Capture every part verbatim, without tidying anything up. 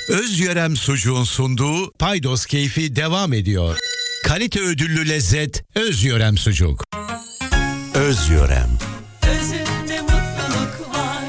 Özyörem Sucuğun sunduğu Paydos Keyfi devam ediyor. Kalite ödüllü lezzet Özyörem Sucuk. Özyörem. Özünde mutluluk var.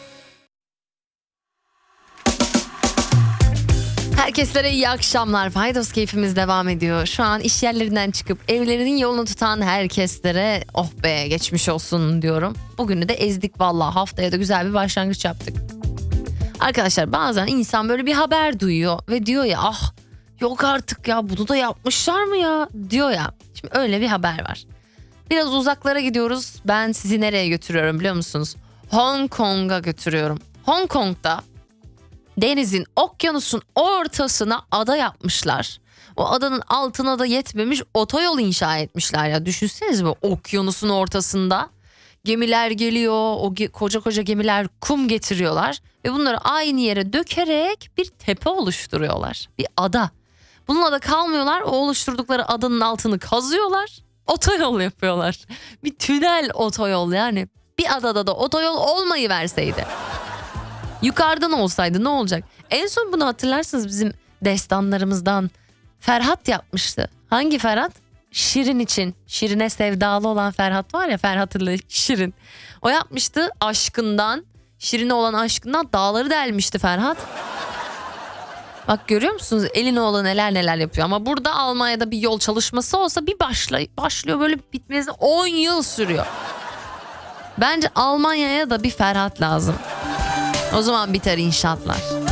Herkeslere iyi akşamlar. Paydos Keyfimiz devam ediyor. Şu an iş yerlerinden çıkıp evlerinin yolunu tutan herkeslere oh be geçmiş olsun diyorum. Bugünü de ezdik vallahi. Haftaya da güzel bir başlangıç yaptık. Arkadaşlar bazen insan böyle bir haber duyuyor ve diyor ya ah yok artık ya bunu da yapmışlar mı ya diyor ya. Şimdi öyle bir haber var. Biraz uzaklara gidiyoruz. Ben sizi nereye götürüyorum biliyor musunuz? Hong Kong'a götürüyorum. Hong Kong'da denizin, okyanusun ortasına ada yapmışlar. O adanın altına da yetmemiş otoyol inşa etmişler ya. Düşünsenize bu okyanusun ortasında gemiler geliyor. O ge- koca koca gemiler kum getiriyorlar. Ve bunları aynı yere dökerek bir tepe oluşturuyorlar. Bir ada. Bununla da kalmıyorlar. O oluşturdukları adanın altını kazıyorlar. Otoyol yapıyorlar. Bir tünel otoyol yani. Bir adada da otoyol olmayı verseydi. Yukarıdan olsaydı ne olacak? En son bunu hatırlarsınız bizim destanlarımızdan. Ferhat yapmıştı. Hangi Ferhat? Şirin için. Şirin'e sevdalı olan Ferhat var ya, Ferhat ile Şirin. O yapmıştı aşkından. Şirin'e olan aşkından dağları delmişti Ferhat. Bak görüyor musunuz eline olan neler neler yapıyor. Ama burada Almanya'da bir yol çalışması olsa bir başla, başlıyor böyle bitmesi on yıl sürüyor. Bence Almanya'ya da bir Ferhat lazım. O zaman biter inşaatlar.